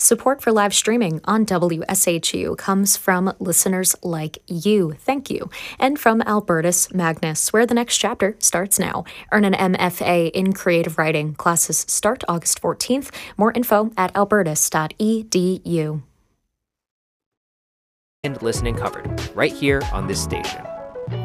Support for live streaming on WSHU comes from listeners like you. Thank you. And from Albertus Magnus, where the next chapter starts now. Earn an MFA in creative writing. Classes start August 14th. More info at albertus.edu. And listening covered right here on this station.